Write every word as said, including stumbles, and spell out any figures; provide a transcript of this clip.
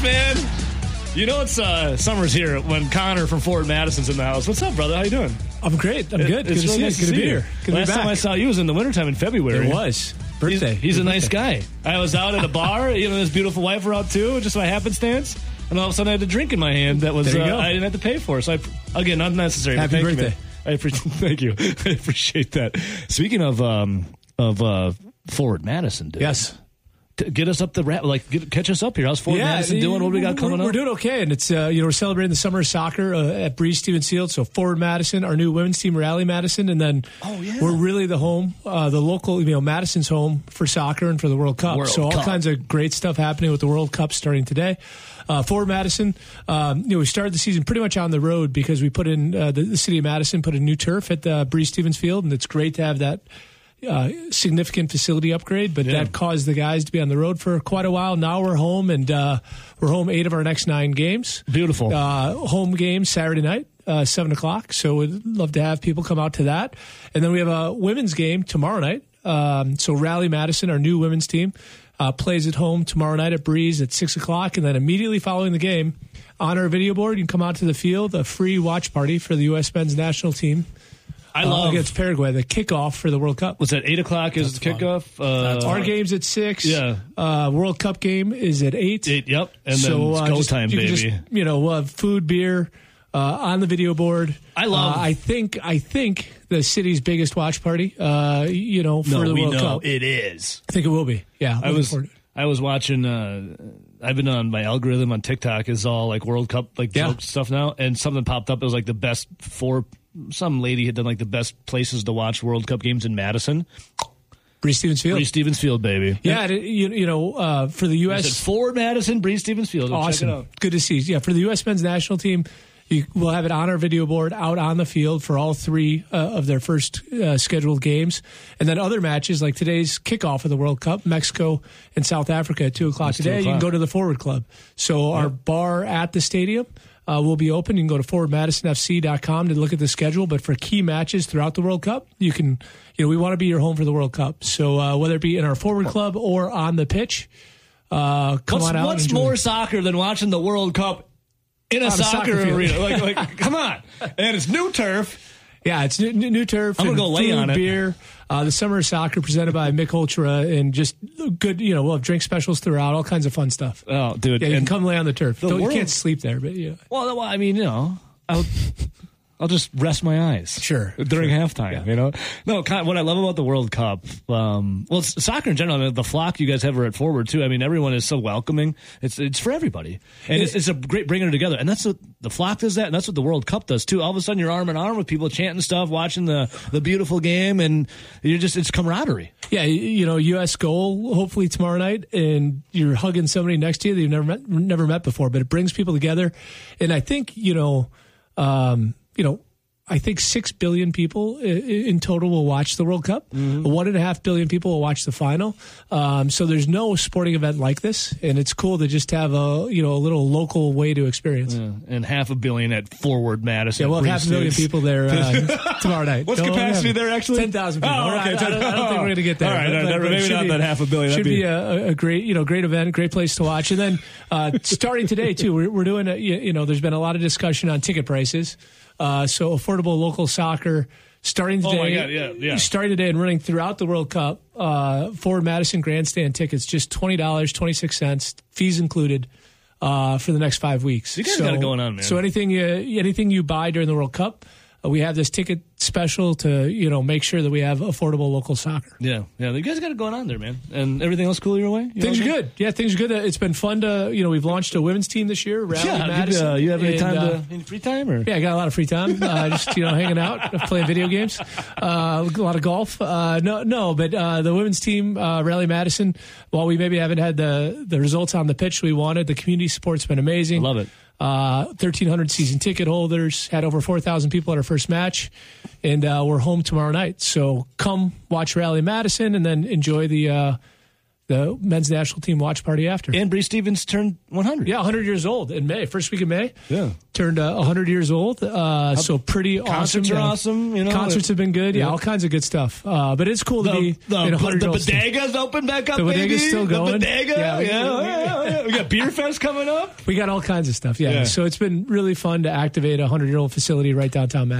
Thanks, man. You know it's uh, summer's here when Connor from Forward Madison's in the house. What's up, brother? How you doing? I'm great. I'm it, good. Good it's to really see nice you. to Good to be you. here. Good Last to be time back. I saw you was in the wintertime in February. It was. Birthday. He's, he's a nice birthday. guy. I was out at a bar. You know, his beautiful wife were out too, just by happenstance. And all of a sudden I had a drink in my hand that was There you uh, go. I didn't have to pay for. So, I, again, not necessary. Happy but thank birthday. You, man. I appreciate, thank you. I appreciate that. Speaking of um, of uh, Forward Madison, dude. Yes. T- get us up the rap, like get, catch us up here. How's Forward Madison doing? What do we got coming we're, up? We're doing okay, and it's uh, you know we're celebrating the summer of soccer uh, at Breeze Stevens Field. So Forward Madison, our new women's team, Rally Madison, and then oh, yeah. we're really the home, uh, the local, you know, Madison's home for soccer and for the World Cup. World so all Cup. kinds of great stuff happening with the World Cup starting today. Uh, Forward Madison, um, you know, we started the season pretty much on the road because we put in uh, the, the city of Madison put in new turf at the Breeze Stevens Field, and it's great to have that. Uh, significant facility upgrade, but Yeah. that caused the guys to be on the road for quite a while. Now we're home, and uh, we're home eight of our next nine games. Beautiful. Uh, home game Saturday night, uh, seven o'clock. So we'd love to have people come out to that. And then we have a women's game tomorrow night. Um, so Rally Madison, our new women's team, uh, plays at home tomorrow night at Breeze at six o'clock. And then immediately following the game, on our video board, you can come out to the field, a free watch party for the U S men's national team. I Uh, love against Paraguay, the kickoff for the World Cup. What's that? Eight o'clock is That's the kickoff. Uh, Our game's at six. Yeah. Uh, World Cup game is at eight. eight. Yep. And so, then it's uh, go just- time, you can baby. just, you know, we'll have food, beer uh, on the video board. I love- Uh, I think. I think the city's biggest watch party. Uh, you know, for no, the we World know Cup. it is. I think it will be. Yeah. I looking was forward to it. I was watching. Uh, I've been on my algorithm on TikTok is all like World Cup like Yeah. joke stuff now, and something popped up. It was like the best four. Some lady had done like the best places to watch World Cup games in Madison. Breeze Stevens Field. Breeze Stevens Field, baby. Yeah, it- you, you know, uh, for the U I S said Forward Madison, Breeze Stevens Field. Check it Awesome. out. Good to see. Yeah, for the U S men's national team, you, we'll have it on our video board out on the field for all three uh, of their first uh, scheduled games. And then other matches like today's kickoff of the World Cup, Mexico and South Africa at two o'clock That's two today. You can o'clock. go to the Forward Club. So our bar at the stadium uh, will be open. You can go to forward madison f c dot com to look at the schedule. But for key matches throughout the World Cup, you can, you know, we want to be your home for the World Cup. So uh, whether it be in our Forward Club or on the pitch, uh, come What's, on out. what's and enjoy. more soccer than watching the World Cup in a On a soccer, soccer field. arena? Like, like, come on! And it's new turf. Yeah, it's new, new, new turf. I'm gonna and go lay food, on it. Beer, uh, the summer of soccer presented by Mick Ultra, and just good. You know, we'll have drink specials throughout, all kinds of fun stuff. Oh, dude! Yeah, you can and- come lay on the turf. Don't, you world- can't sleep there, but yeah, Well, well, I mean, you know, I'll, I'll just rest my eyes. Sure, During sure. halftime, Yeah. you know? No, kind of what I love about the World Cup, um, well, it's soccer in general, I mean, the flock you guys have are at Forward, too. I mean, everyone is so welcoming. It's it's for everybody. And it's, it's a great bringer together. And that's what the flock does that, and that's what the World Cup does, too. All of a sudden, you're arm in arm with people chanting stuff, watching the, the beautiful game, and you're just, it's camaraderie. yeah. You, you know, U S goal hopefully tomorrow night, and you're hugging somebody next to you that you've never met, never met before. But it brings people together, and I think you know, um, you know. I think six billion people i- in total will watch the World Cup. Mm-hmm. One and a half billion people will watch the final. Um, so there's no sporting event like this, and it's cool to just have a you know a little local way to experience. Yeah, and half a billion at Forward Madison. Yeah, we'll have half a million Breeze people there uh, tomorrow night. What's Don't- capacity yeah, there, actually? ten thousand people. Oh, All right, okay. I, don't, I don't think we're going to get there. All right, but- all right, but it maybe should not be- that half a billion. That'd Should be, be- a, a great, you know, great event, great place to watch. And then uh, starting today too, we're, we're doing. A, you you know, there's been a lot of discussion on ticket prices. Uh, so affordable local soccer starting today. Oh, my God, yeah, yeah. Starting today and running throughout the World Cup. Uh, Forward Madison Grandstand tickets just twenty dollars, twenty six cents, fees included. Uh, for the next five weeks. You guys so, got it going on, man. So anything you anything you buy during the World Cup, uh, we have this ticket special to you know make sure that we have affordable local soccer. Yeah, yeah, you guys got it going on there, man. And everything else cool your way? You Things all are good. Yeah, things are good. Uh, It's been fun to you know we've launched a women's team this year. Rally Yeah, Madison. uh, you have any and, time uh, to any free time or? Yeah, I got a lot of free time. Uh, just you know, hanging out, playing video games, uh, a lot of golf. Uh, no, no, but uh, the women's team, uh, Rally Madison. While we maybe haven't had the the results on the pitch we wanted, the community support's been amazing. I love it. Uh, thirteen hundred season ticket holders, had over four thousand people at our first match, and uh, we're home tomorrow night. So come watch Rally Madison and then enjoy the uh, the men's national team watch party after. And Bree Stevens turned one hundred. Yeah, one hundred years old in May. First week of May. Yeah. Turned uh, one hundred years old. Uh, so pretty Concerts awesome. are awesome. You know, Concerts have been good. Yeah, yeah. all kinds of good stuff. Uh, but it's cool to the, be the, in a the hundred-year-old bodega's open back up, The baby. bodega's still going. The bodega. Yeah, Yeah, yeah, yeah, yeah. We got Beer Fest coming up. We got all kinds of stuff. Yeah. Yeah. So it's been really fun to activate a hundred-year-old facility right downtown Madison.